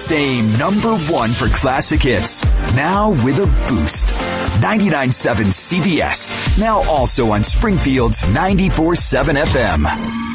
same number one for classic hits, now with a boost. 99.7 CBS, now also on Springfield's 94.7 FM.